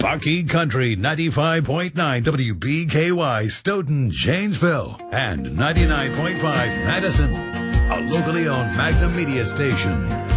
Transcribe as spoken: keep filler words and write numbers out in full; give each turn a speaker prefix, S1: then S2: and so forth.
S1: Bucky Country ninety-five point nine W B K Y Stoughton, Janesville, and ninety-nine point five Madison, a locally owned Magnum media station.